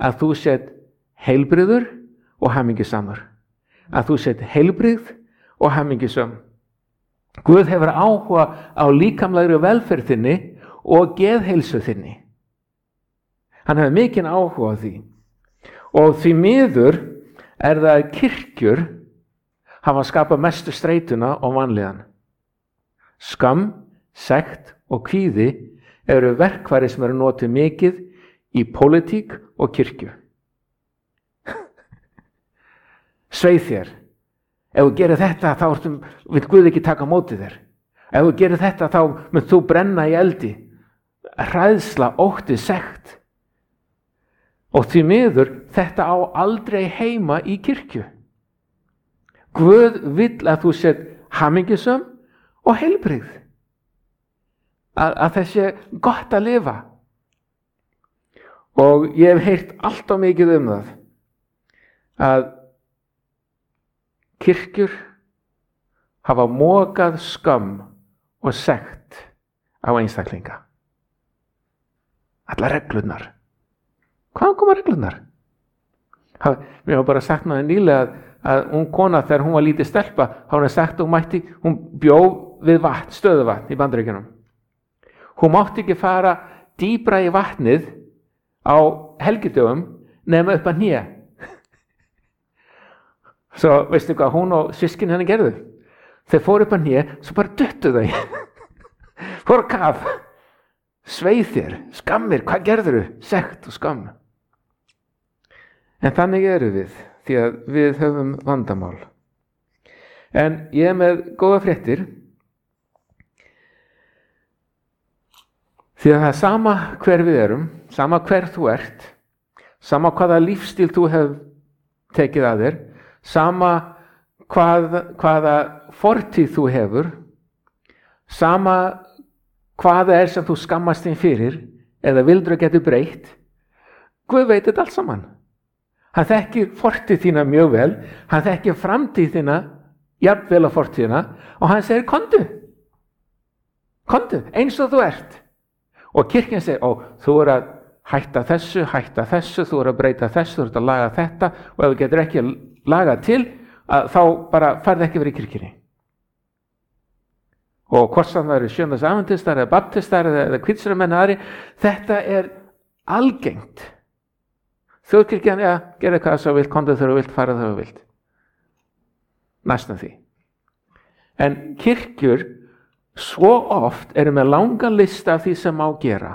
að þú sért heilbrigður og hamingjusamur. Að þú sért heilbrigð og hamingjusöm. Guð hefur áhuga á líkamlegri velferð þinni og geðheilsu þinni. Hann hefur mikinn áhuga á því. Og því miður það að kirkjur hafa skapað mestu streituna og vanlíðan. Skamm, sekt og kvíði eru verkfæri sem eru notuð mikið í pólitík og kirkju. Sveið þér, ef þú gerir þetta þá vill Guð ekki taka á móti þér. Ef þú gerir þetta þá mun þú brenna í eldi. Hræðsla, ótti, sekt. Og því miður, þetta á aldrei heima í kirkju. Guð vill að þú sért hamingjusöm og heilbrigð. Að það sé gott að lifa. Og ég hef heyrt allt of mikið það, að kirkjur hafa mokað skömm og sekt á einstaklinga. Allar reglurnar. Hvaðan koma reglurnar? Mér var bara sagt með nýlega að kona þegar hún var lítið stelpa, hún sagt að hún bjó við stöðuvatn í Bandaríkjunum. Hún mátti ekki fara dýpra í vatnið á helgidögum nema upp að hné. Svo veistu hvað hún og systkini henni gerðu? Þeir fóru upp að hné, svo bara duttu þau. Fóru á kaf. Sveið þér, skammir, hvað gerðurðu? Sekt og skamm. En þannig erum við, því að við höfum vandamál. En ég með góða fréttir, því að það er sama hver við erum, sama hver þú ert, sama hvaða lífstíl þú hefur tekið að þér, sama hvaða fortíð þú hefur, sama hvaða sem þú skammast þín fyrir, eða vildur að geta breytt, Guð veit þetta allt saman. Hann þekkir fortíð þína mjög vel, hann þekkir framtíð þína jafnvel á fortíðina og hann segir, komdu, eins og þú ert. Og kirkjan segir, þú að hætta þessu, þú að breyta þessu, þú að laga þetta og ef þú getur ekki laga til, þá bara farði ekki verið í kirkjunni. Og hvort sem það eru sjöndagsadventistar eða baptistar eða hvítsramenn aðri, þetta er algengt. Þjóðkirkjan, gerðu hvað þú vilt, komdu þegar þú vilt, fara þegar þú vilt. Næstum því. En kirkjur svo oft eru með langan lista af því sem má gera.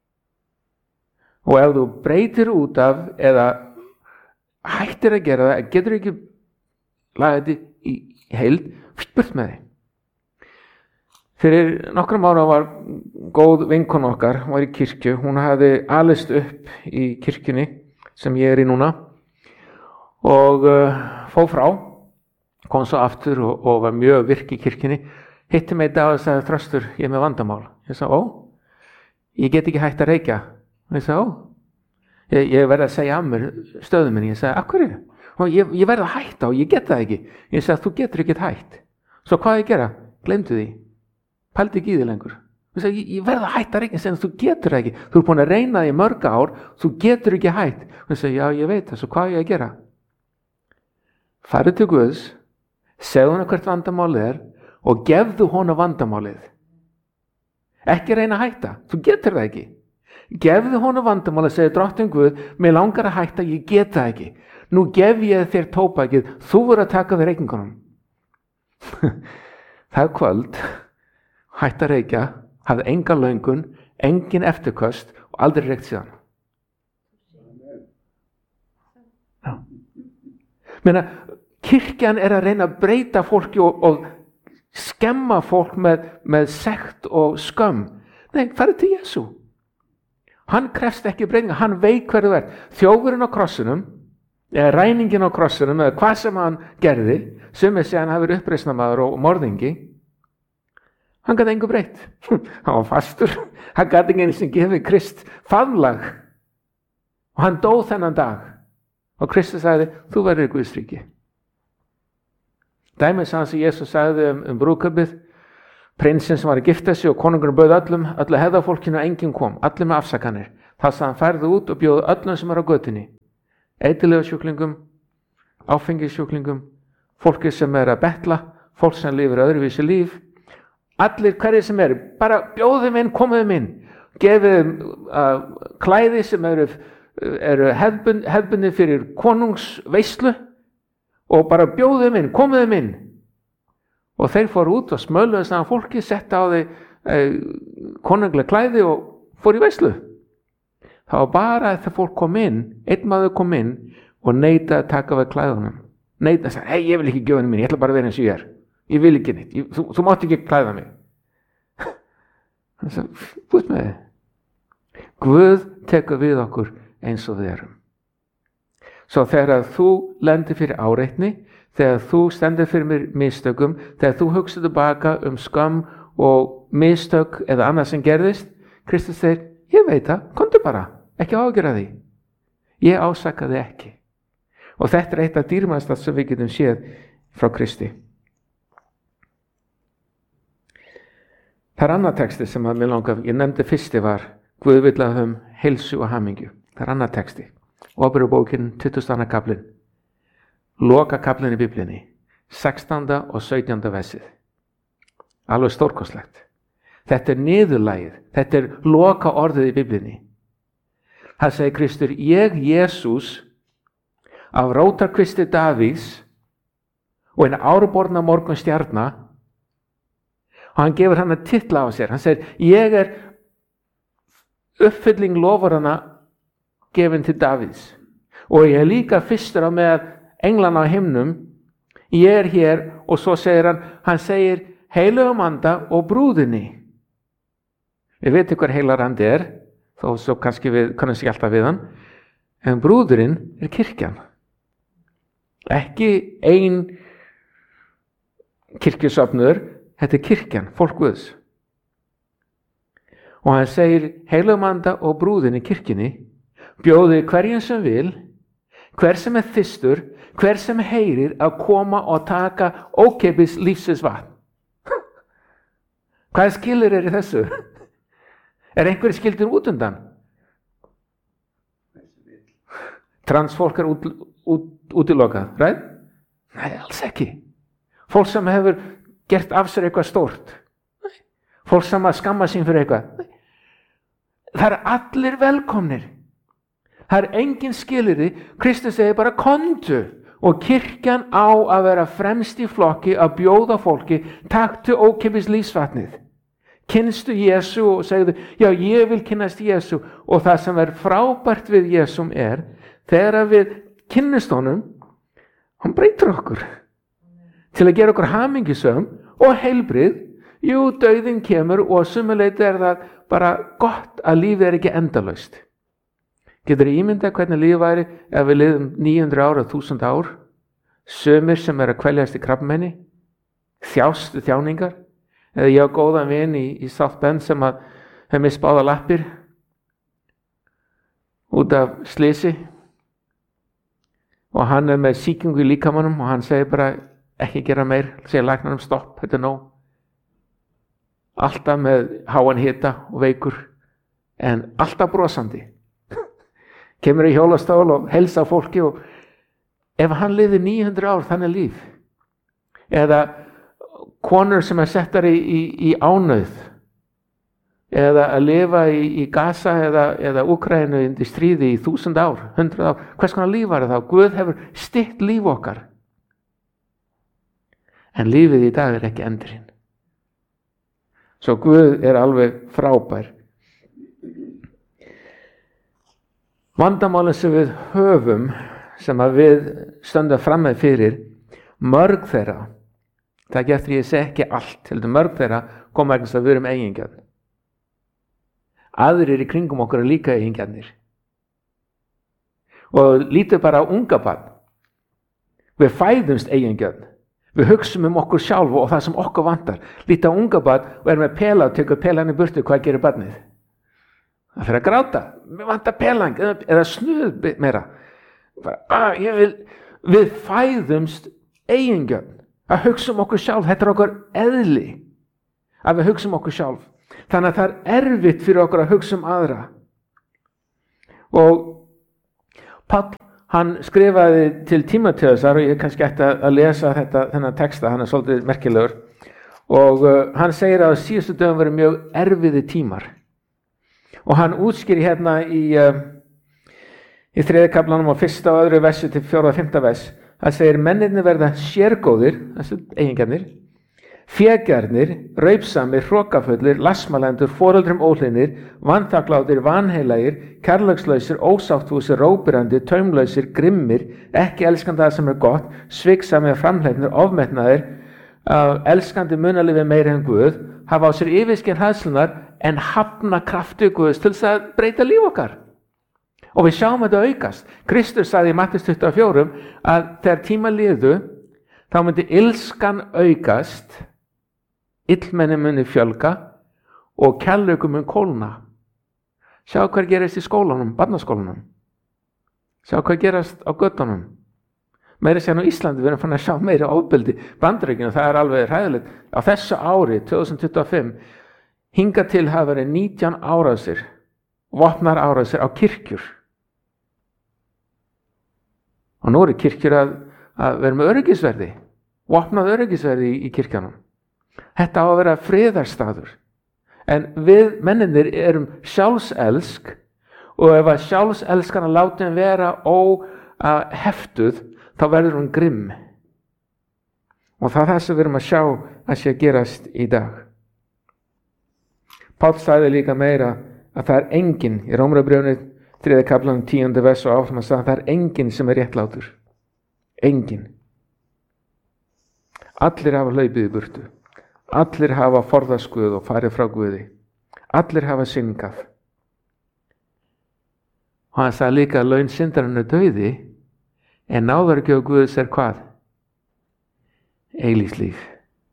Og ef þú breytir út af eða hættir að gera það, getur ekki laga þetta í heild, burt með þig. Fyrir nokkrum ára var góð vinkona okkar, var í kirkju, hún hafði alist upp í kirkjunni sem ég í núna og fór frá, kom svo aftur og var mjög virk í kirkjunni, hitti mig í dag og sagði, Þröstur, ég með vandamál. Ég sagði, ég get ekki hægt að reykja. Og ég sagði, ég verði að segja af mér stöðu minni. Ég sagði, af hverju? Og ég verði að hætta og ég get það ekki. Ég sagði, þú getur ekki hætt. Svo hvað ég gera? Gleymdu því. Pældi ekki í því lengur. Ég sagði, ég verði að hætta að reykja. Ég sagði, þú getur það ekki. Þú er búin að reyna því mörg ár, þú getur ekki hætt. Og ég sagði, já, ég veit það, svo hvað ég að gera? Farðu til Guðs, segðu hana hvert vandamálið er og gefðu hana vandamálið. Ekki reyna að hætta, þú getur það ekki. Gefðu hana vandamálið, segðu Drottinn Guð, mig langar að hætta, ég get það ekki. Nú gef ég þér tóbakið, þú verður að taka þér reykingunum. Það er kvöld, hætta að reykja, hafði enga löngun, engin eftirköst og aldrei reykt síðan. Meina, kirkjan að reyna að breyta fólki og skemma fólk með sekt og skömm. Nei, farið til Jesú. Hann krefst ekki breytinga, hann veit hverðu er. Þjófurinn á krossinum, eða ræningin á krossinum, eða hvað sem hann gerði, sumir segja hann hafi verið uppreisnarmaður og morðingi, hann gat engu breytt. Hann var fastur, hann gat enginn sem gefið Krist faðmlag. Og hann dó þennan dag. Og Kristus sagði, þú verður í Guðs ríki. Dæmið sem Jesus sagði brúðkaupið, prinsinn sem var að gifta sig og konungurinn bauð öllu hefðafólkinu og enginn kom, allir með afsakanir. Það sagði hann, færðu út og bjóðu öllum sem er á götunni. eiturlyfjasjúklingum, áfengissjúklingum, fólki sem að betla, fólk sem lifir öðruvísi líf, allir hverjir sem bara bjóðum inn, komum inn, gefum klæði sem eru hefðbundin fyrir konungsveislu og bara bjóðum inn, komum inn. Og þeir fóru út og smöluðu saman fólki, setta á þau konunglega klæði og fór í veislu. Það var bara þegar fólk kom inn, einn maður kom inn og neitaði að taka við klæðunum. Neitaði að segja, hei, ég vil ekki gjöfa henni mín, ég ætla bara að vera eins og ég er. Ég vil ekki neitt, þú mátt ekki klæða mig. Hann sagði, búið með þið. Guð tekur við okkur eins og við erum. Svo þegar þú lendir fyrir áreitni, þegar þú stendur fyrir mistökum, þegar þú hugsar tilbaka skömm og mistök eða annað sem gerðist, Kristus segir, ég veit það, komdu bara, ekki ágjöra því. Ég ásaka þig ekki. Og þetta eitt af dýrmætasta sem við getum séð frá Kristi. Það annar texti sem að mér langar, ég nefndi fyrsti var, Guð vill að höfum heilsu og hamingju. Það annar texti. Óperubókin 22. kaplinn. Loka kaplinn í Biblíunni. 16. og 17. versið. Alveg stórkostlegt. Þetta niðurlagið. Þetta loka orðið í Biblíunni. Það segir Kristur, ég, Jesús, af rótarkvisti Davíðs og eina áruborna morgun stjarna, og hann gefur hann að titla á sér. Hann segir, ég uppfylling loforðanna gefin til Davíðs. Og ég líka fyrstur á með englana á himnum. Ég hér, og svo segir hann segir heilögum anda og brúðinni. Við veitum hver heilar andi þó svo kannski við kannast ekki alltaf við hann. En brúðurinn kirkjan. Ekki ein kirkjusöfnur, þetta kirkjan, fólk Guðs. Og hann segir heilögum anda og brúðinni kirkjunni, bjóði hverjum sem vil, hver sem þyrstur, hver sem heyrir að koma og taka ókeypis lífsins vatn. Hvaða skilur í þessu? Einhverjir skildir út undan? Transfólk útilokað, right? Nei, alls ekki. Fólk sem hefur gert af sér eitthvað stórt. Fólk sem að skamma sín fyrir eitthvað. Það allir velkomnir. Það engin skilyrði. Kristus segir bara komdu. Og kirkjan á að vera fremst í flokki að bjóða fólki, taktu ókeypis lífsvatnið. Kynnstu Jésu og segðu, já, ég vil kynnast Jésu. Og það sem frábært við Jésum þegar við kynnast honum, hann breytir okkur. Til að gera okkur hamingjusöm og heilbrigð. Jú, dauðinn kemur og sumuleyti það bara gott að lífið ekki endalaust. Getur ímyndað hvernig lífið væri ef við lifum 900 ár og 1000 ár? Sumir sem að kveljast í krabbmeini, þjáningar, eða ég á góðan vin í South Bend sem að hefur misst báðar lappir út af slysi og hann með sýkingu í líkamanum og hann segir bara ekki gera meir, segir læknanum stopp, þetta nóg. Alltaf með háan hita og veikur, en alltaf brosandi. Kemur í hjólastól og helsa fólki og ef hann lifir 900 ár, þannig líf. Eða konur sem settar í ánauð, eða að lifa í Gaza eða Úkraínu í stríði í 1000 ár, 100 ár. Hvers konar líf var það? Guð hefur stytt líf okkar. En lífið í dag ekki endurinn. Svo Guð alveg frábær. Vandamálin sem við höfum, sem að við stöndum fram með fyrir, mörg þeirra, það ekki eftir ég segi ekki allt, heldur mörg þeirra koma ekki að við erum eigingjarn. Aðrir í kringum okkur líka eigingjarnir. Og lítið bara á unga barn. Við fæðumst eigingjarn. Við hugsum okkur sjálf og það sem okkur vantar. Lítið á unga barn og með pela og tekur pelan í burtu, hvað gerir barnið? Það fyrir að gráta. Mér vantar pelang eða snuð meira. Við fæðumst eigingjarn. Að hugsa okkur sjálf, þetta okkur eðli. Að við hugsa okkur sjálf. Þannig að það erfitt fyrir okkur að hugsa aðra. Og Páll, hann skrifaði til Tímóteusar, og ég kannski ætti að lesa þennan texta, hann er svolítið merkilegur, og hann segir að síðustu dögum verið mjög erfiði tímar, og hann útskýrir hérna í 3. kaflanum og 1. og 2. versi til 4. og 5. vers, það segir mennirnir verða sérgóðir, þessi eigingarnir, fégjarnir, raupsamir, hrokafullir, lasmalendur, foreldrum óhleinir, vanþakklátir, vanheilagir, kærleikslausir, ósáttfúsir, rópirandi, taumlausir, grimmir, ekki elskandi það sem er gott, sviksamir, framhleypnir, ofmetnaðir, elskandi munalifi meira en Guð, hafa á sér yfirskinn hræðslunar en hafna krafti Guðs til þess að breyta líf okkar. Og við sjáum þetta aukast. Kristus sagði í Mattheus 24 að þegar tíma liðu, þá myndi ilskan aukast, illmenni muni fjölga og kærleikur mun kólna. Sjá hvað gerist í skólanum, barnaskólanum. Sjá hvað gerast á göttunum. Meira sér á Íslandi, við erum fann að sjá meira ofbeldi. Bandaríkjunum, það er alveg hræðilegt. Á þessu ári, 2025, hingað til hafa verið 19 árásir, vopnar árásir á kirkjur. Og nú eru kirkjur að vera með öryggisverði, vopnað öryggisverði í kirkjanum. Þetta á að vera friðarstaður. En við menninir erum sjálfselsk, og ef að sjálfselskana látum vera óheftuð, þá verður hún grimm. Og það er það sem við erum að sjá að sé að gerast í dag. Páll sagði líka meira að það er enginn, í Rómarbréfinu 3. kaflanum 10. vers og áfram að sagði að það er enginn sem er réttlátur. Enginn. Allir hafa hlaupið í burtu. Allir hafa forðast Guð og farið frá Guði. Allir hafa syndgað. Og hann sagði líka að laun syndarinnar dauði, en náðargjöf Guðs er hvað? Eilífslíf.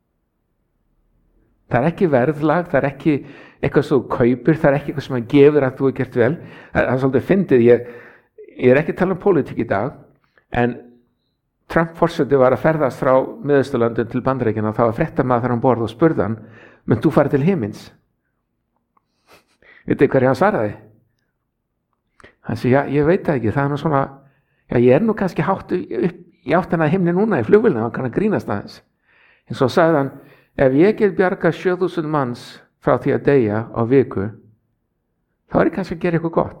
Það er ekki verðlag, það er ekki eitthvað sem þú kaupir, það er ekki eitthvað sem hann gefur að þú hefur gert vel. Það er svolítið fyndið, ég er ekki að tala um pólitík í dag, en Trump forseti var að ferðast frá Miðausturlöndum til Bandaríkjanna og þá var fréttamaður þar um borð og spurði hann, mun þú fara til himins? Vitið hverju hann svaraði? Hann segi, já, ég veit það ekki, það er nú svona, já, ég er nú kannski hátt upp í áttina að himni núna í flugvélina, hann kann að grínast aðeins. En svo sagði hann, ef ég get bjarga 7.000 manns frá því að deyja á viku, þá er ég kannski að gera eitthvað gott.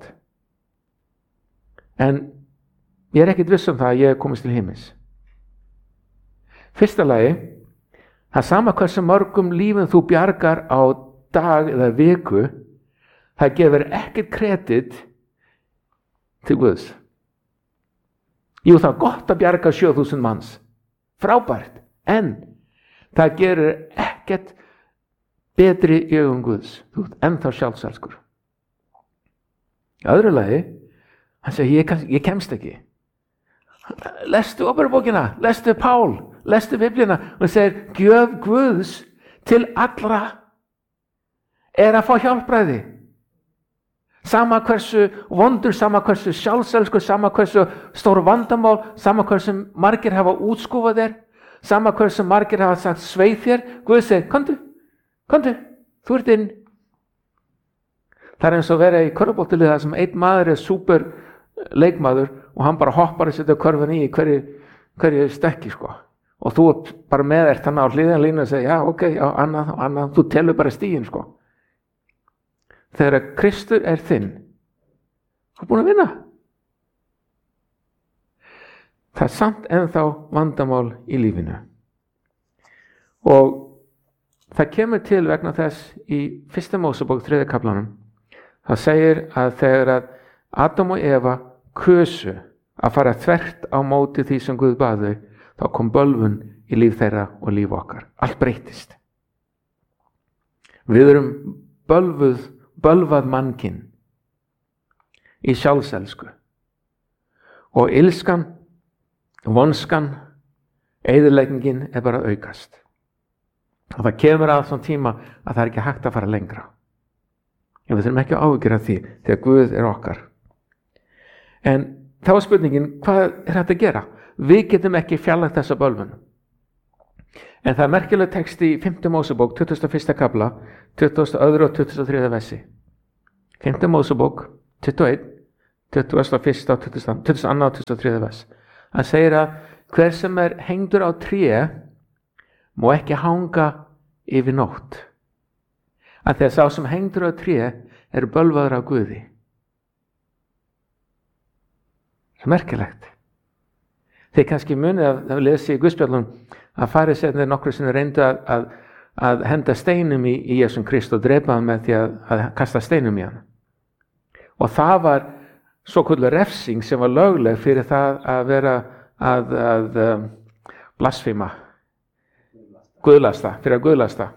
En ég er ekkit viss um það að ég komist til himins. Fyrsta lagi, það sama hversu mörgum lífum þú bjargar á dag eða viku, það gefur ekkert kredit til Guðs. Jú, það er gott að bjarga 7.000 manns. Frábært. En það gerir ekkert betri í augum Guðs. Þú ert ennþá sjálfselskur. Í öðru lagi, hann segir, ég kemst ekki. Lestu Óperubókina, lestu Pál, lestu Biblíuna, og hann segir, gjöf Guðs til allra er að fá hjálpræði. Sama hversu vondur, sama hversu sjálfselskur, sama hversu stóru vandamál, sama hversu margir hafa útskúfað þér, sama hversu margir hafa sagt sveið þér, Guð segir, komdu, þú ert inn. Það er eins og vera í körfuboltaliði þar sem einn maður er súper leikmaður og hann bara hoppar að setja körfuna í hverju stekki, sko. Og þú ert bara með þér þannig á hliðanlínu og segir, já, ok, já, annað, þú telur bara stíginn, sko. Þegar Kristur er þinn, þú er búin að vinna. Það er samt ennþá vandamál í lífinu. Og það kemur til vegna þess í 1. Mósebók 3. kaflanum. Það segir að þegar að Adam og Eva kusu að fara þvert á móti því sem Guð bað þau, þá kom bölvun í líf þeirra og líf okkar. Allt breytist. Við erum bölvað mannkinn í sjálfselsku. Og ilskan, vonskan, eyðileggingin er bara aukast. Og það kemur að svona tíma að það er ekki hægt að fara lengra. En við þurfum ekki að áhyggjur af því þegar Guð er okkar. En þá er spurningin, hvað er þetta að gera? Við getum ekki fjarlægt þessa bölvun. En það er merkileg text í 5. Mósebók, 21. kafla, 22. og 23. versi. 5. Mósebók, 21, 21. og 22. og 23. vers. Hann segir að hver sem hengdur á tré má ekki hanga yfir nótt. Að þegar sá sem hengdur á tré bölvaður af Guði. Það merkilegt. Þeir kannski munið að lesi í Guðspjallum að farisæarnir nokkru sinni reyndu að henda steinum í Jesúm Krist og drepa hann með því að kasta steinum í hann. Og það var svokölluð refsing sem var lögleg fyrir það að vera að blasfema, guðlasta, fyrir að guðlasta.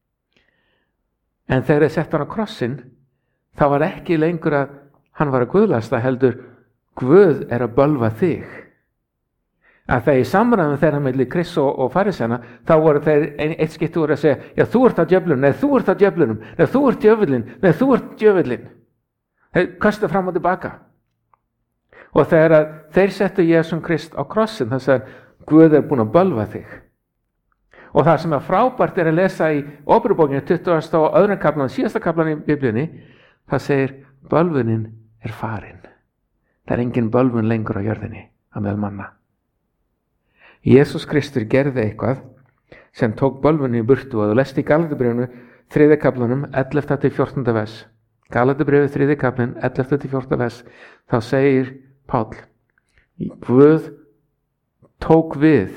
En þegar sett hann á krossinn, þá var ekki lengur að hann var að guðlasta, heldur Guð að bölva þig. Að það í samræðum þeirra milli Krists og farisæna, þá voru þeir eitt skipti voru að segja, já þú ert á djöflunum, nei þú ert á djöflunum, nei þú ert djöfullinn, nei þú ert djöfullinn. Þeir kastu fram og tilbaka. Og þegar þeir settu Jesúm Krist á krossin, það sagði Guð búinn að bölva þig. Og það sem frábært að lesa í Óperubókinni 20. og 2. kaflan, síðasta kaflan í Biblíunni, það segir bölvunin farin. Það engin bölvun lengur á jörðinni að meðal manna. Jesús Kristur gerði eitthvað sem tók bölvunni í burtu og þú lest í Galatíubréfinu 3. kaflanum 11. til 14. vers. Galatíubréfið 3. kaflin 11. til 14. vers. Þá segir Páll, Guð tók við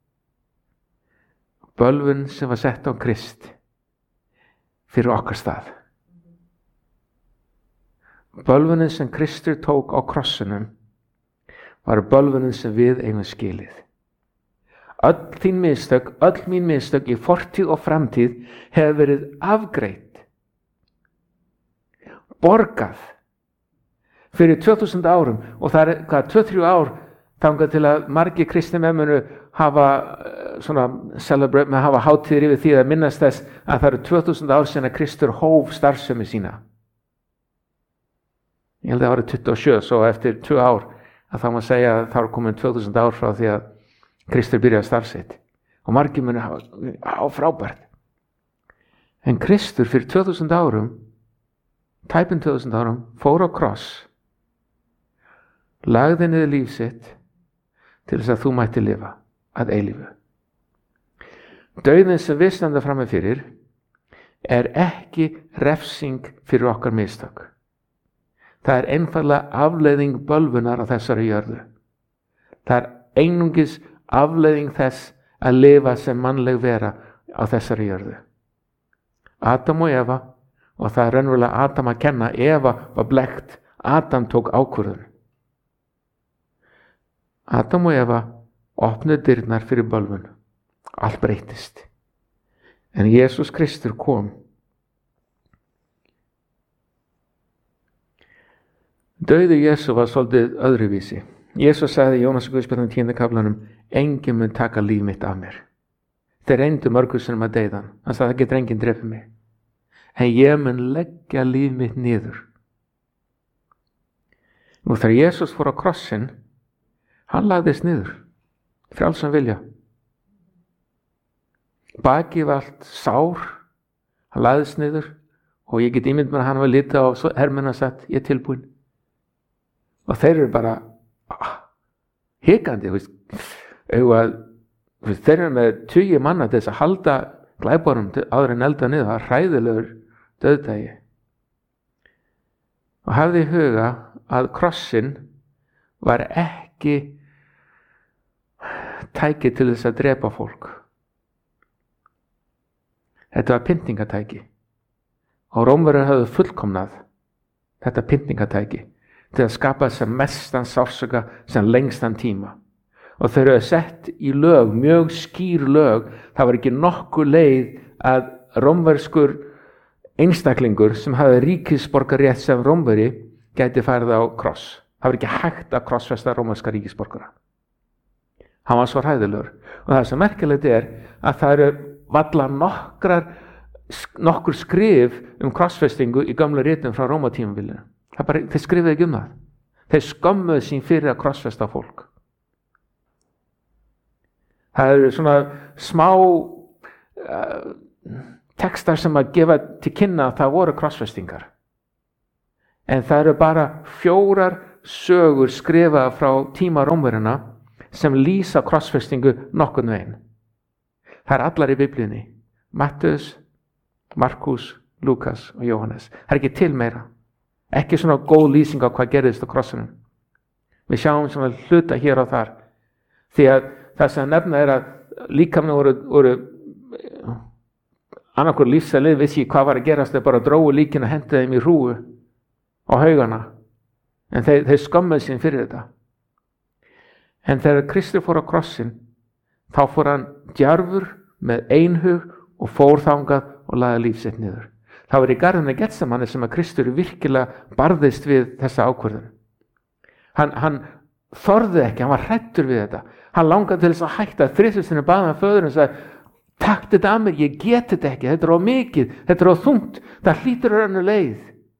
bölvun sem var sett á Krist fyrir okkar stað. Bölvunin sem Kristur tók á krossinum var bölvunin sem við eigum skilið. Öll þín mistök, öll mín mistök í fortíð og framtíð hefur verið afgreitt, borgað fyrir 2000 árum og það 2-3 ár þangað til að margir kristni menn munu hafa hafa hátíðir yfir því að minnast þess að það 2000 ár síðan að Kristur hóf starfsemi sína. Ég held að það 27, svo eftir 2 ár að þá má segja að það komin 2000 ár frá því að Kristur byrjaði starf sitt. Og margir muni hafa frábært. En Kristur fyrir 2000 árum, tæpum 2000 árum, fór á kross, lagði niður líf sitt til þess að þú mætti lifa að eilífu. Dauðinn sem við standa frammi fyrir ekki refsing fyrir okkar mistök. Það einfaldlega afleiðing bölvunar á þessari jörðu. Það einungis afleiðing þess að lifa sem mannleg vera á þessari jörðu. Adam og Eva, og það raunverulega Adam að kenna, Eva var blekkt, Adam tók ákvörðun. Adam og Eva opnuðu dyrnar fyrir bölvun. Allt breytist. En Jesús Kristur kom. Dauði Jesú var svolítið öðruvísi. Jesús sagði í Jónas Guðspjalli 10. kaflanum, enginn mun taka líf mitt af mér. Þeir reyndu mörgum sinnum að deyða hann. Hann sagði, það getur enginn drepið mig. En ég mun leggja líf mitt niður. Nú þegar Jesús fór á krossin, hann lagðist niður. Frjálsan vilja. Bakið var allt sár. Hann lagðist niður. Og ég get ímynd mér að hann var litið á hermenn og sagt, ég tilbúin. Og þeir eru bara hikandi. Þeir eru með 20 manna til þess að halda glæparum áður en elda niður. Það hræðilegur dauðdagi. Og hafði í huga að krossin var ekki tæki til þess að drepa fólk. Þetta var pyntingatæki. Og Rómverjar höfðu fullkomnað þetta pyntingatæki til að skapa sem mestan sársauka sem lengstan tíma. Og þau eru sett í lög, mjög skýr lög. Það var ekki nokkuð leið að rómverskur einstaklingur sem hafði ríkisborgarétt sem Rómveri gæti farið á kross. Það var ekki hægt að krossfesta rómverska ríkisborgara. Hann var svo hræðilegur. Og það sem merkilegt að það eru varla nokkur skrif krossfestingu í gamla ritum frá Rómatímabilinu. Þeir skrifuðu ekki það. Þeir skömmuðu sín fyrir að krossfesta fólk. Það eru svona smá textar sem að gefa til kynna að það voru krossfestingar. En það eru bara 4 sögur skrifaðar frá tíma Rómverjana sem lýsa krossfestingu nokkurn veginn. Það allar í Biblíunni. Mattheus, Markus, Lúkas og Jóhannes. Það ekki til meira. Ekki svona góð lýsing á hvað gerðist á krossinum. Við sjáum svona hluta hér og þar. Því að það sem nefna að líkamni voru annarkur lífsælið vissi ekki hvað var að gerast, þeir bara drógu líkin og hentu þeim í hrúgu á haugana. En þeir skömmuðu sín fyrir þetta. En þegar Kristur fór á krossin, þá fór hann djarfur með einhug og fór þangað og lagði líf sitt niður. Það var í garðinni Getsemanni sem að Kristur virkilega barðist við þessa ákvörðun. Hann þorði ekki, hann var hræddur við þetta. Hann langaði til þess að hætta, þrisvar bað hann föðurinn og sagði, takk þetta að mér, ég get þetta ekki, þetta of mikið, þetta of þungt, það hlýtur önnur leið.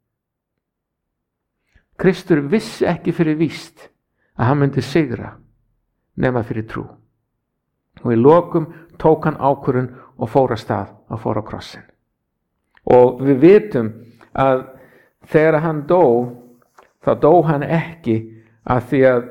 Kristur vissi ekki fyrir víst að hann myndi sigra nema fyrir trú. Og í lokum tók hann ákvörðun og fór af stað og fór á krossin. Og við vitum að þegar hann dó, þá dó hann ekki að því að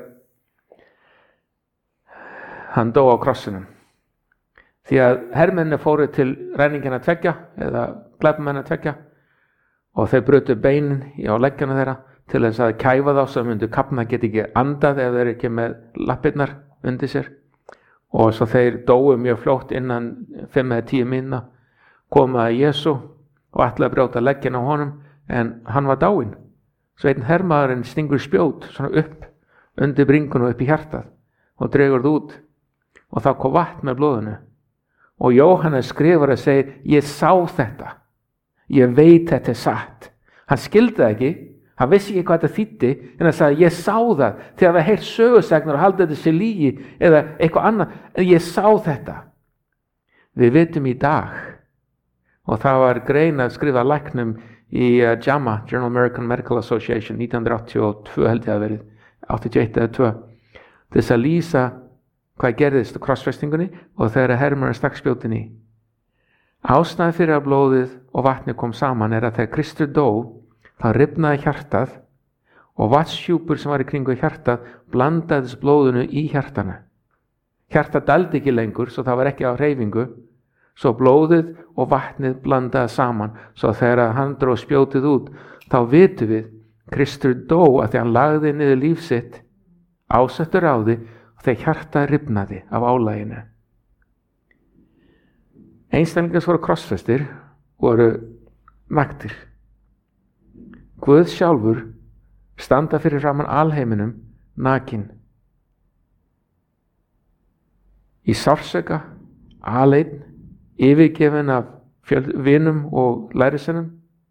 hann dó á krossinum. Því að hermenni fóru til ræningina tveggja eða glæpamenni tveggja og þeir brutu beinin á leggjana þeirra til þess að kæfa þá sem myndu kafna, geti ekki andað ef þeir ekki með lappirnar undir sér. Og svo þeir dóu mjög fljótt innan 5 eða 10 mínútna, komu að Jesú og ætlaði að brjóta leggina á honum, en hann var dáinn. Svo einn hermaðurinn stingur spjót svona upp undir bringun og upp í hjartað og dregur það út og þá kom vatn með blóðinu. Og Jóhannes skrifar að segja, ég sá þetta, ég veit þetta er satt. Hann skildi það ekki, hann vissi ekki hvað þetta þýddi, en hann sagði, ég sá það, þegar það heyrt sögusagnar og haldið þetta sé lygi eða eitthvað annað, en ég sá þetta. Við vitum í dag, og það var grein að skrifa læknum í JAMA, Journal American Medical Association, 1982 held ég að verið, 81 eða 2, þess að lýsa hvað gerðist á krossfestingunni og þegar hermurinn stakk spjótin í. Ástæðan fyrir að blóðið og vatnið kom saman er að þegar Kristur dó, þá rifnaði hjartað og vatnshjúpur sem var í kringu hjartað blandaðist blóðinu í hjartanu. Hjartað dældi ekki lengur, svo það var ekki á hreyfingu, svo blóðið og vatnið blandaði saman, svo þegar hann dró spjótið út, þá vitum við, Kristur dó að því hann lagði niður líf sitt, ásettur á því, þegar hjartað rifnaði af álaginu. Einstaklingar sem voru krossfestir voru naktir. Guð sjálfur standa fyrir framan alheiminum nakinn. Í sársauka, aleinn, yfirgefinn af vinum og lærisveinum.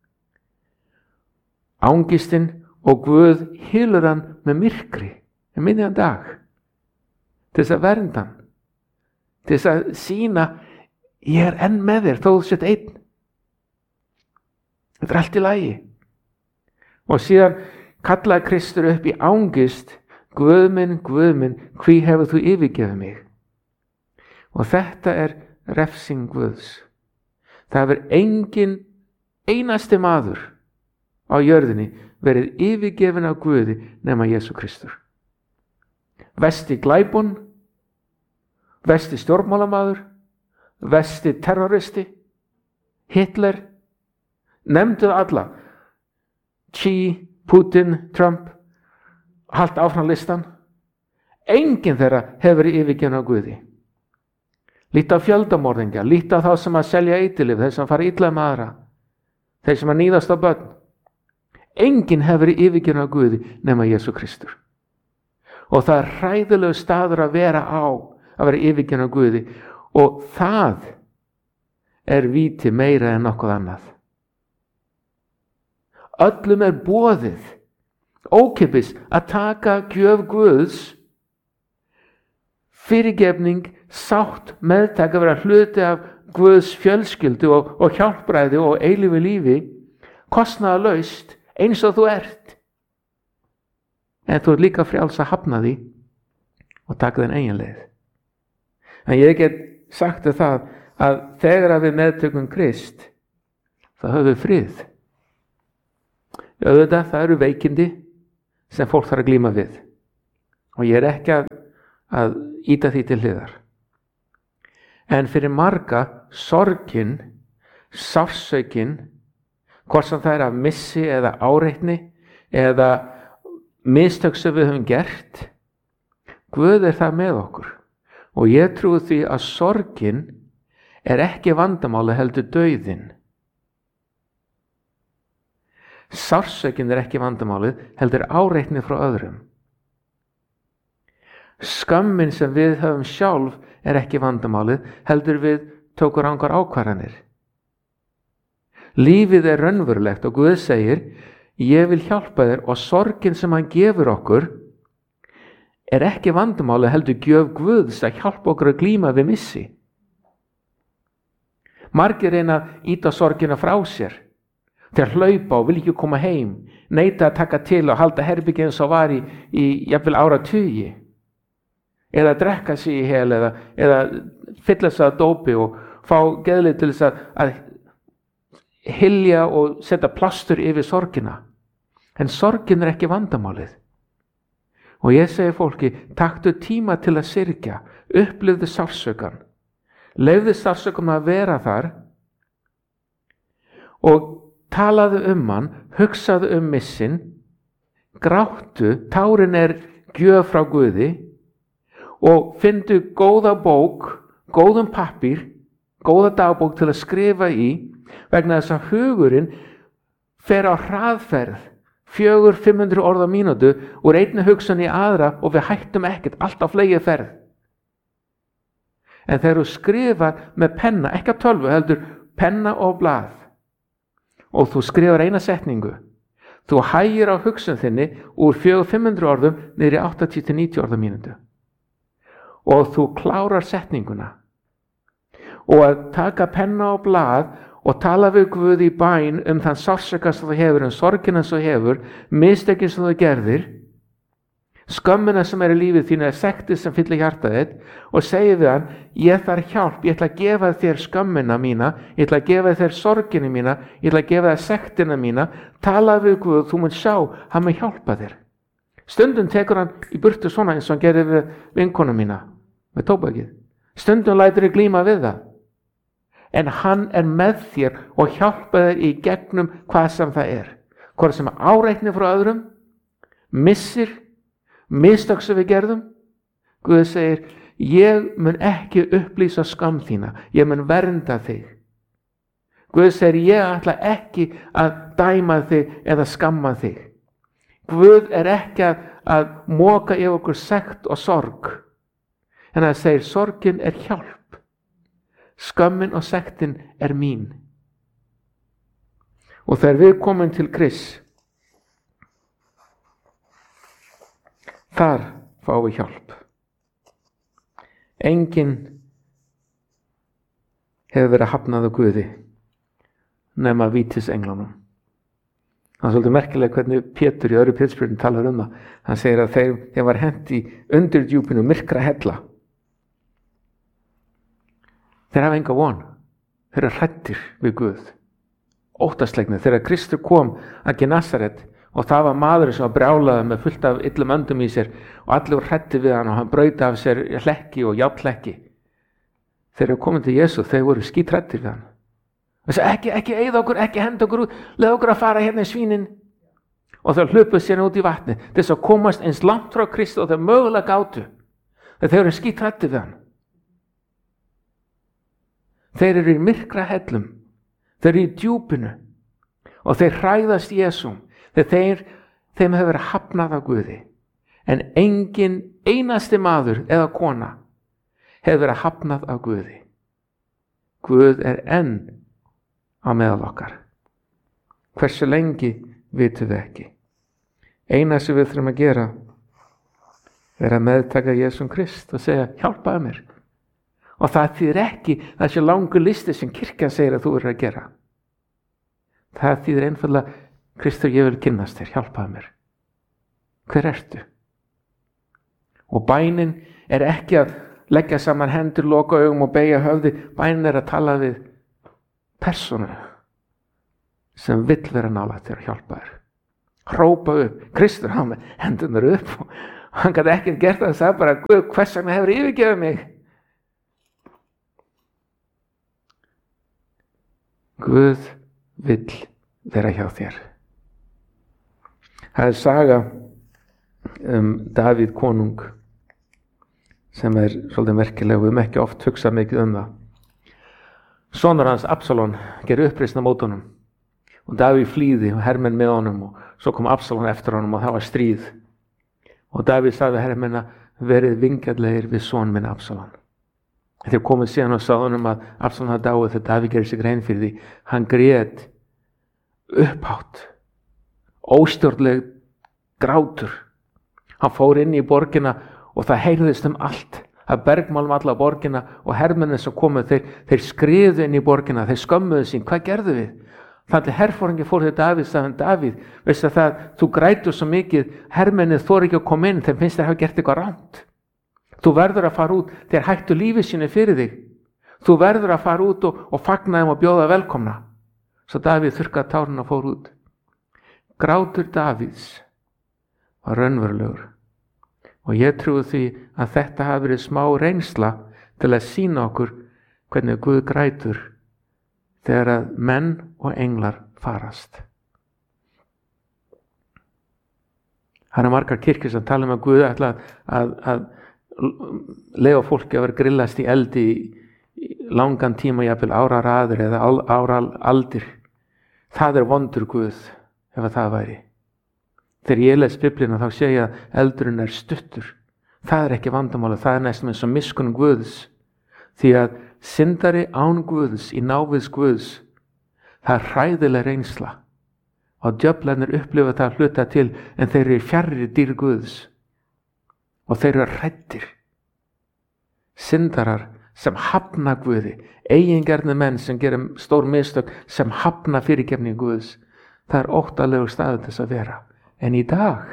Ángistinn og Guð hylur hann með myrkri miðjan dag. Til þess að vernda hann, til þess að sýna, ég er enn með þér, þó þú sért einn. Þetta er allt í lagi. Og síðan kallaði Kristur upp í ángist, Guð minn, hví hefur þú yfirgefið mig? Og þetta er refsing Guðs. Það hefur engin einasti maður á jörðinni verið yfirgefin af Guði nema Jesú Kristur. Versti glæpun, versti stjórnmálamaður, versti terroristi, Hitler, nefndu alla, Xi, Putin, Trump, halt áfram listan. Enginn þeirra hefur verið yfirgefin af Guði. Líta á fjöldamorðingja, líta á þá sem að selja eiturlyf, þeir sem fara illa með aðra, þeir sem að níðast á börn. Enginn hefur verið yfirgefin af Guði nema Jesú Kristur. Og það er hræðilegu staður að vera á, að vera yfirgefin af Guði, og það er víti meira en nokkuð annað. Öllum er boðið, ókeypis, að taka gjöf Guðs, fyrirgefning, sátt, meðtak, að vera hluti af Guðs fjölskyldu og hjálpræði og eilífu lífi, kostnaðarlaust, eins og þú ert. En þú ert líka frjáls að hafna því og taka þinn eigin leið. En ég get sagt það að þegar við meðtökum Krist, þá höfum við frið. Auðvitað, það eru veikindi sem fólk þarf að glíma við. Og ég er ekki að ýta því til hliðar. En fyrir marga, sorgin, sársaukin, hvort sem það af missi eða áreitni eða mistök sem við höfum gert, Guð er það með okkur. Og ég trúi því að sorgin er ekki vandamáli heldur dauðinn. Sársaukin er ekki vandamálið heldur áreitni frá öðrum. Skömmin sem við höfum sjálf er ekki vandamálið heldur við tókum rangar ákvarðanir. Lífið er raunverulegt og Guð segir, ég vil hjálpa þér, og sorgin sem hann gefur okkur er ekki vandamáli heldur gjöf Guðs að hjálpa okkur að glíma við missi. Margir reyna að ýta sorgina frá sér. Þeir hlaupa og vil ekki koma heim, neita að taka til og halda herbergi eins og var í jafnvel áratugi. Eða drekka sig í hel eða fylla sig að dópi og fá geðlið til þess að hylja og setja plástur yfir sorgina. En sorgin er ekki vandamálið. Og ég segi fólki, taktu tíma til að syrgja, upplifðu sársaukan. Leyfðu sársaukan að vera þar og talaðu hann, hugsaðu missin, gráttu, tárin er gjöf frá Guði og fyndu góða bók, góðum pappír, góða dagbók til að skrifa í, vegna þess að hugurinn fer á hraðferð, 400-500 orð á mínútu úr einni hugsun í aðra og við hættum ekkert, alltaf fleigi ferð. En þegar þú skrifar með penna, ekki á tölvu, heldur penna og blað, og þú skrifar eina setningu, þú hægir á hugsun þinni úr 400-500 orðum niður í 80-90 orð á mínútu. Og þú klárar setninguna. Og að taka penna og blað og tala við Guð í bæn þann sársauka sem þú hefur, sorgina sem þú hefur, mistökin sem þú gerðir, skömmina sem er í lífið þínu, sektið sem fyllir hjartað þitt, og segir við hann, ég þarf hjálp, ég ætla að gefa þér skömmina mína, ég ætla að gefa þér sorgina mína, ég ætla að gefa þér sektina mína, tala við Guð, þú mun sjá, hann mun hjálpa þér. Stundum tekur hann í burtu svona eins og hann gerði við vinkonu mína, með tóbakið. Stundum lætur þér glíma við það. En hann er með þér og hjálpa þér í gegnum hvað sem það er. Hvað sem áreitni frá öðrum, missir, mistök sem við gerðum. Guð segir, ég mun ekki upplýsa skam þína, ég mun vernda þig. Guð segir, ég ætla ekki að dæma þig eða skamma þig. Guð er ekki að moka yfir okkur sekt og sorg. En það segir, sorgin er hjálp. Skömmin og sektin er mín. Og þegar við komum til Krists, þar fáum við hjálp. Enginn hefur verið hafnað á Guði nema vítisenglanum. Það er svolítið merkilega hvernig Pétur í öðru Pétursbréfinu talar það. Hann segir að þeim var hent í undirdjúpinu myrkra hella. Þeir hafa enga von. Þeir eru hræddir við Guð. Óttaslegnir. Þegar Kristur kom að Genasaret og það var maður sem var brjálaður með fullt af illum öndum í sér og allir voru hræddir við hann og hann braut af sér hlekki og járnhlekki. Þeir eru komin til Jesú, þeir voru skíthræddir við hann. Það sagði, ekki eyða okkur, ekki henda okkur út, leið okkur að fara hérna í svínin. Og þeir hlupuð sér út í vatni til þess að komast eins langt frá Kristi og þeir mögulega gátu. Þeir eru skíthræddir við hann. Þeir eru í myrkra hellum, þeir eru í djúpinu og þeir hræðast Jesúm, þeim hefur verið hafnað á Guði. En engin einasti maður eða kona hefur verið hafnað á Guði. Guð er enn á meðal okkar. Hversu lengi vitum við ekki. Eina sem við þurfum að gera er að meðtaka Jesúm Krist og segja, hjálpaðu mér. Og það þýðir ekki þessi langur listi sem kirkjan segir að þú verður að gera. Það þýðir einfaldlega, Kristur, ég vil kynnast þér, hjálpaðu mér. Hver ertu? Og bænin er ekki að leggja saman hendur, loka augum og beygja höfði. Bænin er að tala við persónu sem vill vera nálægt þér og hjálpa þér. hrópa upp. Kristur hann með hendunar upp og hann gæti ekkert gert það, sagði bara, Guð, hvers vegna hefur yfirgefið mig? Guð vill vera hjá þér. Það er saga Davíð konung sem er svolítið merkileg og við ekki oft hugsa mikið það. Sonur hans Absalón gerir uppreisn á móti honum og Davíð flýði og hermenn með honum og svo kom Absalón eftir honum og það var stríð og Davíð sagði hermenn verið vingjarlegir við son minn Absalón. Þeir komið síðan og sagði honum að Absalón hafði dáið þegar Davíð gerir sig grein fyrir því. Hann grét upphátt, óstjórnleg grátur. Hann fór inn í borgina og það heyrðist allt, að bergmálum alla borgina og hermennir sem komuð, þeir skriðu inn í borgina, þeir skömmuðu sín, hvað gerðu við? Þannig herforingi fór til Davíð, sagði Davíð, veistu það, þú grætur svo mikið, hermennir þor ekki að koma inn, þeim finnst þeir hafa gert eitthvað rangt. Þú verður að fara út, þeir hættu lífið sínu fyrir þig. Þú verður að fara út og fagna þeim og bjóða velkomna. Svo Davíð þurrkaði tárin og fór út. Grátur Davíðs var raunverulegur. Og ég trúi því að þetta hafi verið smá reynsla til að sýna okkur hvernig Guð grætur þegar að menn og englar farast. Það eru margar kirkjur sem tala að Guð ætla að leyfa fólki að vera grillast í eldi í langan tíma, jafnvel áraraðir eða áraldir. Það er vondur Guð ef það væri. Þegar ég les Biblíuna þá sé ég að eldurinn er stuttur. Það er ekki vandamáli, það er næstum eins og miskunn Guðs. Því að syndari án Guðs í náviðs Guðs, það er hræðileg reynsla. Og djöflarnir upplifa það að hluta til en þeir eru fjarri dýr Guðs. Og þeir eru hræddir. Syndarar sem hafna Guði, eigingerni menn sem gerir stór mistök sem hafna fyrirgefni Guðs, það er óttalegur staður þess að vera. En í dag,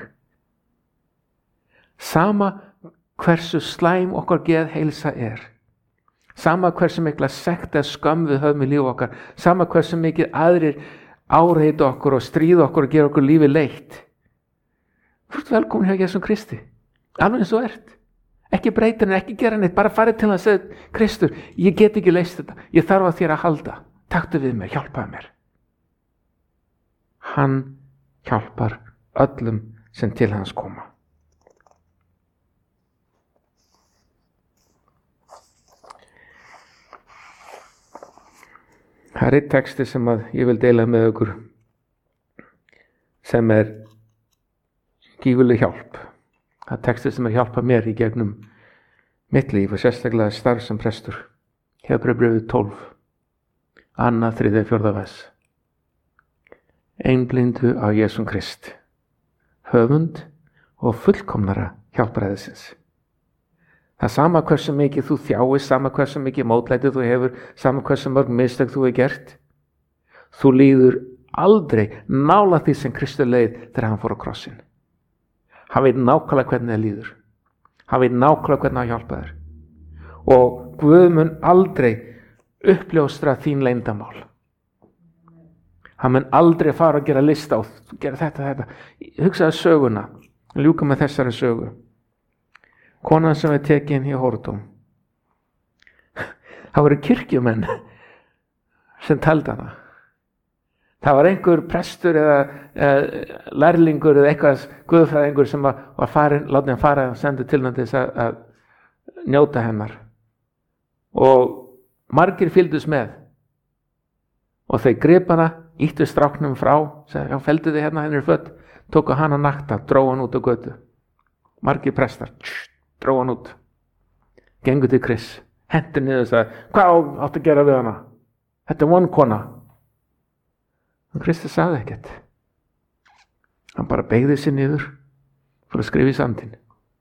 sama hversu slæm okkar geðheilsa er, sama hversu mikla sekt eða skömm við höfum í líf okkar, sama hversu mikið aðrir áreita okkur og stríða okkur og gera okkur lífið leitt, þú ert velkomin hjá Jesús Kristi. Alveg eins og ert. Ekki breyta henni, ekki gera neitt, bara farið til að segja, Kristur, ég get ekki leyst þetta, ég þarf að þér að halda, taktu við mér, hjálpaðu mér. Hann hjálpar öllum sem til hans koma. Það er einn texti sem ég vil deila með ykkur sem er gífurleg hjálp. Það er texti sem hjálpað mér í gegnum mitt líf og sérstaklega starf sem prestur. Hebreubréfið 12, 2., 3., 4. vers. Einblíndu á Jesúm Krist, höfund og fullkomnara hjálparæðisins. Það sama hversu mikið þú þjáist, sama hversu mikið mótlætið þú hefur, sama hversu mörg mistök þú hefur gert, þú líður aldrei nálægt því sem Kristur leið þegar hann fór á krossinn. Hann veit nákvæmlega hvernig það líður. Hann veit nákvæmlega hvernig hann hjálpa þér. Og Guð mun aldrei uppljóstra þín leyndamál. Hann mun aldrei fara að gera lista og gera þetta. Hugsaðu söguna, ljúka með þessari sögu. Konan sem er tekin í Hórdóm. Það voru kirkjumenn sem taldi hana. Það var einhver prestur eða lærlingur eða eitthvað guðfræðingur sem var farin, látið hann fara og sendi til hann til þess að njóta hennar. Og margir fylgdust með. Og þau gripu hana, ýttu stráknum frá, sagði, já, feldu þið hérna, henni er född, tóku hana nakta, dróðu hann út á götu. Margir prestar, dróðu hann út. Gengu til Kris, hentu niður og sagði, hvað áttu að gera við hana? Þetta er vonkona. Og Kristus sagði ekkert. Hann bara beygði sig niður fyrir að skrifa í sandinn.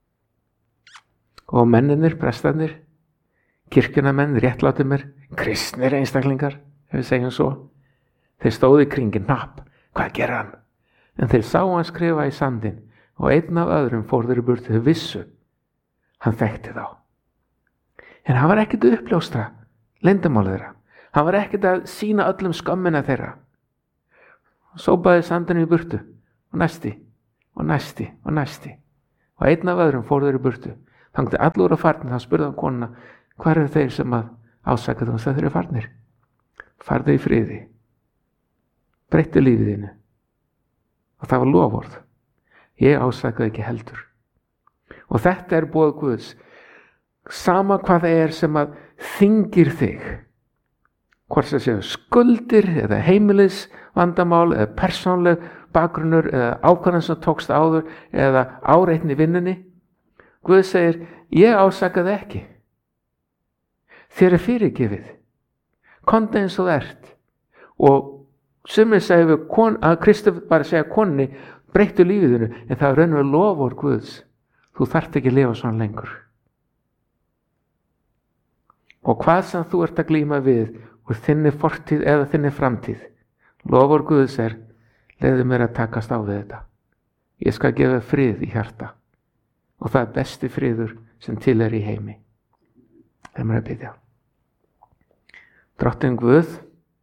Og menninir, prestarnir, kirkjunamenn, réttlátumir, kristnir einstaklingar, ef við segjum svo, þeir stóðu í kringin, napp, hvað gerir hann? En þeir sá hann skrifa í sandinn og einn af öðrum fór þeir í burtu, þau vissu. Hann þekkti þá. En hann var ekkert að uppljóstra leyndarmál þeirra. Hann var ekkert að sýna öllum skömmina þeirra. Sópaði sandinu í burtu og næsti og næsti og næsti og einn af öðrum fór þeir í burtu. Þangað til allir voru farnir, þá spurði hann konuna, hvar eru þeir sem að ásaka þeim þegar þeir eru farnir? Farðu í friði, breyttu lífið þínu. Og það var loforð. Ég ásakaði ekki heldur. Og þetta er boð Guðs. Sama hvað það er sem að þyngir þig, hvort það séu skuldir eða heimilis vandamál eða persónleg bakgrunnur eða ákvarðan sem tókst áður eða áreitni í vinnunni. Guð segir, ég ásakaði ekki. Þér er fyrirgefið. Komdu eins og þú ert. Og sumir segja að Kristur bara segja konunni, breyttu lífið þínu, en það er raunverulega loforð Guðs. Þú þarft ekki að lifa svona lengur. Og hvað sem þú ert að glíma við úr þinni fortíð eða þinni framtíð, loforð Guðs er, leyfðu mér að takast á við þetta. Ég skal gefa frið í hjarta. Og það er besti friður sem til er í heimi. Það er að biðja. Drottinn Guð,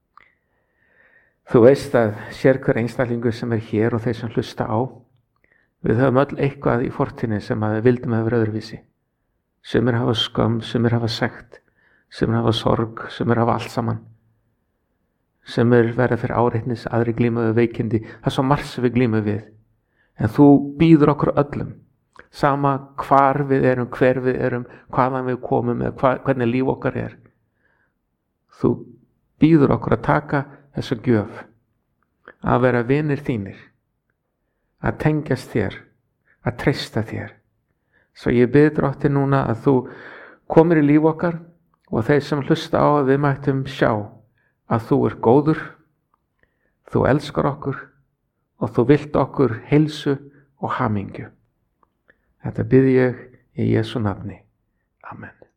þú veist að sér hver einstaklingur sem er hér og þeir sem hlusta á, við höfum öll eitthvað í fortíðinni sem að við vildum að vera öðruvísi. Sumir hafa skömm, sumir hafa sekt, sumir hafa sorg, sumir hafa allt saman. Sumir verða fyrir áreitnis, aðri glíma við veikindi. Það er svo margt sem við glíma við. En þú býður okkur öllum, sama hvar við erum, hver við erum, hvaðan við komum eða hvernig líf okkar er. Þú býður okkur að taka þessa gjöf, að vera vinir þínir, að tengjast þér, að treysta þér. Svo ég bið Drottinn núna að þú komir í líf okkar og þeir sem hlusta á að við mættum sjá að þú er góður, þú elskar okkur og þú vilt okkur heilsu og hamingju. Þetta bið ég í Jesú nafni. Amen.